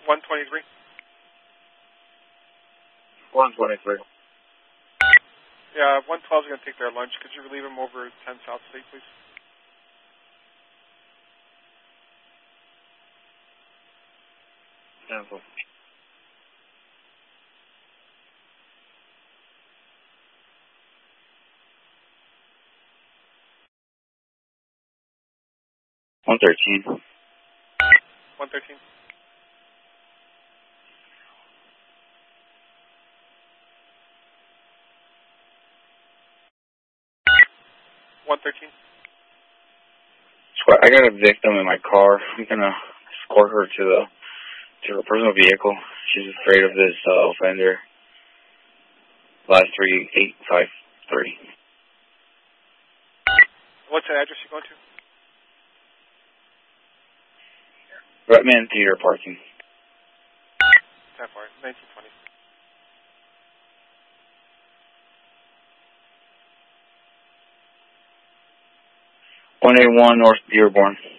123. 123. Yeah, 112's going to take their lunch. Could you relieve them over 10 South State, please? Cancel. $113. 113. Squad, I got a victim in my car. I'm gonna escort her to her personal vehicle. She's afraid of this offender. Last 3853. What's the address you're going to? Redman Theater parking. 10 for 1920. 181 North Dearborn.